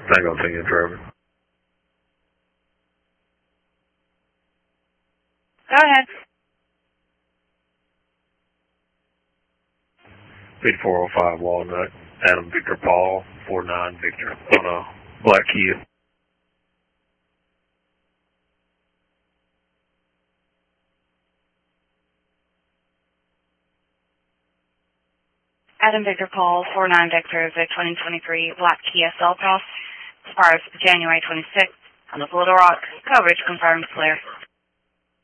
Tango Tango Trevor. Go ahead. Speed 405 Walnut, Adam Victor Paul, 49 Victor on a black Kia. Adam Victor Paul, 49 Victor, is a 2023 black Kia Seltos. Expires January 26th on the Little Rock. Coverage confirmed clear.